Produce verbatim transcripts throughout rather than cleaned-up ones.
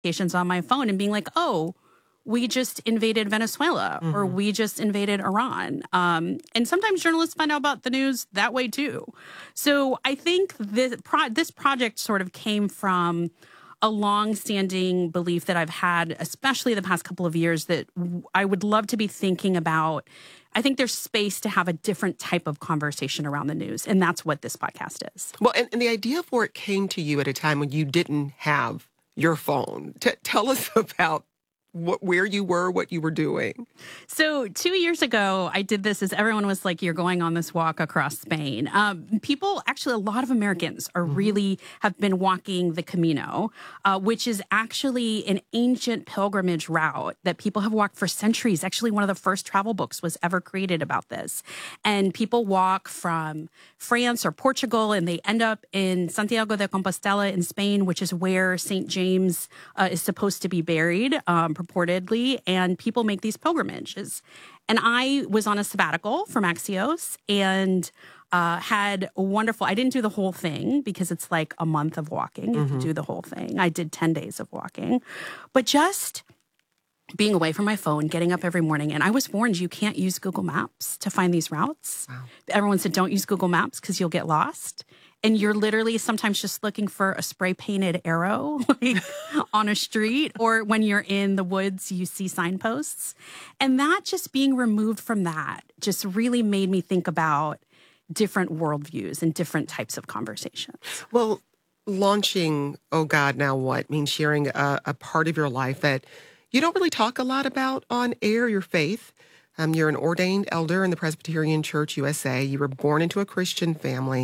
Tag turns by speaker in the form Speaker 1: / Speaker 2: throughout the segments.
Speaker 1: notifications on my phone and being like, oh, we just invaded Venezuela mm-hmm. or we just invaded Iran. Um, and sometimes journalists find out about the news that way, too. So I think this, pro- this project sort of came from a long-standing belief that I've had, especially the past couple of years, that I would love to be thinking about. I think there's space to have a different type of conversation around the news, and that's what this podcast is.
Speaker 2: Well, and, and the idea for it came to you at a time when you didn't have your phone. T- tell us about What, where you were, what you were doing.
Speaker 1: So two years ago, I did this as everyone was like, you're going on this walk across Spain. Um, people, actually, a lot of Americans are mm-hmm. really have been walking the Camino, uh, which is actually an ancient pilgrimage route that people have walked for centuries. Actually, one of the first travel books was ever created about this. And people walk from France or Portugal, and they end up in Santiago de Compostela in Spain, which is where Saint James uh, is supposed to be buried. Um, purportedly, and people make these pilgrimages. And I was on a sabbatical from Axios and uh, had a wonderful, I didn't do the whole thing because it's like a month of walking mm-hmm. if you do the whole thing. I did ten days of walking, but just being away from my phone, getting up every morning. And I was warned you can't use Google Maps to find these routes. Wow. Everyone said, don't use Google Maps because you'll get lost. And you're literally sometimes just looking for a spray painted arrow like, on a street, or when you're in the woods, you see signposts. And that just being removed from that just really made me think about different worldviews and different types of conversations.
Speaker 2: Well, launching Oh God, Now What means sharing a, a part of your life that you don't really talk a lot about on air, your faith. Um, you're an ordained elder in the Presbyterian Church U S A. You were born into a Christian family.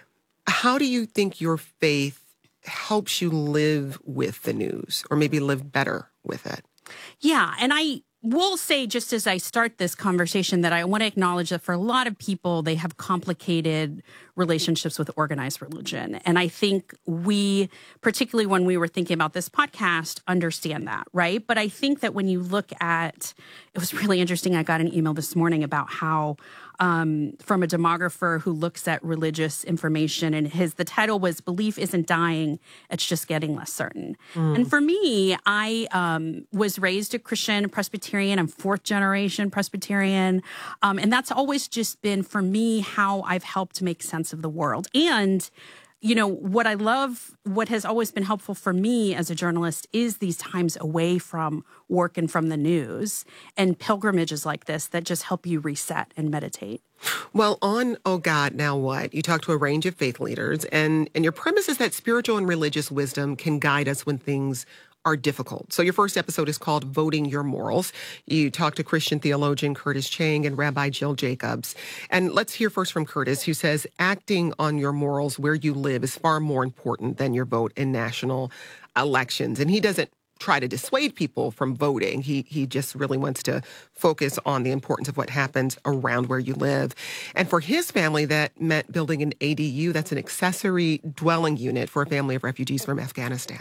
Speaker 2: How do you think your faith helps you live with the news or maybe live better with it?
Speaker 1: Yeah, and I will say just as I start this conversation that I want to acknowledge that for a lot of people, they have complicated relationships with organized religion. And I think we, particularly when we were thinking about this podcast, understand that, right? But I think that when you look at, it was really interesting. I got an email this morning about how Um, from a demographer who looks at religious information, and his the title was "Belief Isn't Dying; It's Just Getting Less Certain." Mm. And for me, I um, was raised a Christian Presbyterian. I'm fourth generation Presbyterian, um, and that's always just been for me how I've helped make sense of the world. And you know, what I love, what has always been helpful for me as a journalist is these times away from work and from the news and pilgrimages like this that just help you reset and meditate.
Speaker 2: Well, on Oh God, Now What? You talk to a range of faith leaders, and, and your premise is that spiritual and religious wisdom can guide us when things are difficult. So your first episode is called Voting Your Morals. You talk to Christian theologian Curtis Chang and Rabbi Jill Jacobs. And let's hear first from Curtis, who says acting on your morals where you live is far more important than your vote in national elections. And he doesn't try to dissuade people from voting. He he just really wants to focus on the importance of what happens around where you live. And for his family, that meant building an A D U. That's an accessory dwelling unit for a family of refugees from Afghanistan.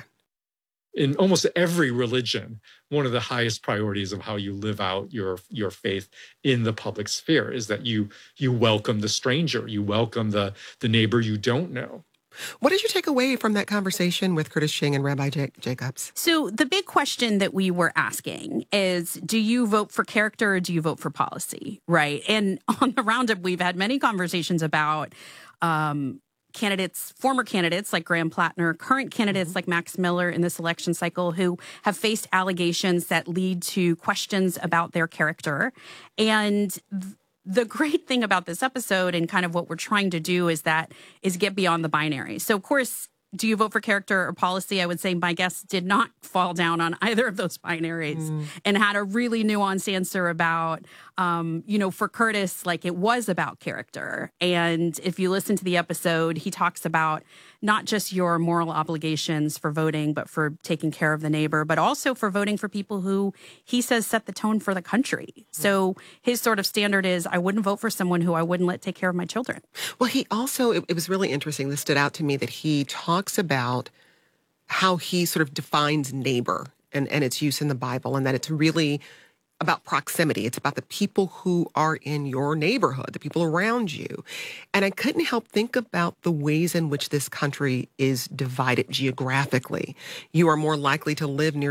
Speaker 3: In almost every religion, one of the highest priorities of how you live out your your faith in the public sphere is that you you welcome the stranger, you welcome the the neighbor you don't know.
Speaker 2: What did you take away from that conversation with Curtis Chang and Rabbi J- Jacobs?
Speaker 1: So the big question that we were asking is, do you vote for character or do you vote for policy, right? And on the Roundup, we've had many conversations about um candidates, former candidates like Graham Plattner, current candidates mm-hmm. like Max Miller in this election cycle who have faced allegations that lead to questions about their character. And th- the great thing about this episode and kind of what we're trying to do is that is get beyond the binary. So, of course, do you vote for character or policy? I would say my guest did not fall down on either of those binaries mm. and had a really nuanced answer about, um, you know, for Curtis, like it was about character. And if you listen to the episode, he talks about not just your moral obligations for voting, but for taking care of the neighbor, but also for voting for people who he says set the tone for the country. So his sort of standard is I wouldn't vote for someone who I wouldn't let take care of my children.
Speaker 2: Well, he also, it, it was really interesting. This stood out to me that he talks about how he sort of defines neighbor and, and its use in the Bible, and that it's really about proximity. It's about the people who are in your neighborhood, the people around you. And I couldn't help think about the ways in which this country is divided geographically. You are more likely to live near